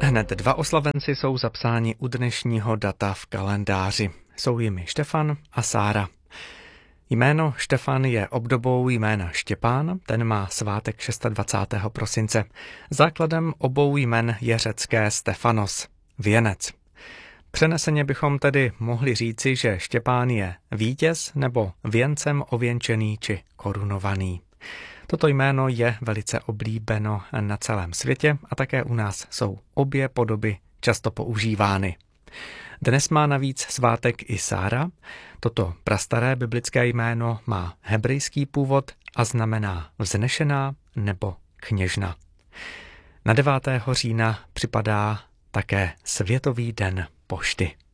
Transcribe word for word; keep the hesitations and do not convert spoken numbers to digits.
Hned dva oslavenci jsou zapsáni u dnešního data v kalendáři. Jsou jimi Štefan a Sára. Jméno Štefan je obdobou jména Štěpán, ten má svátek dvacátého šestého prosince. Základem obou jmen je řecké Stefanos, věnec. Přeneseně bychom tedy mohli říci, že Štěpán je vítěz nebo věncem ověnčený či korunovaný. Toto jméno je velice oblíbeno na celém světě a také u nás jsou obě podoby často používány. Dnes má navíc svátek i Sára. Toto prastaré biblické jméno má hebrejský původ a znamená vznešená nebo kněžna. Na devátého října připadá také Světový den pošty.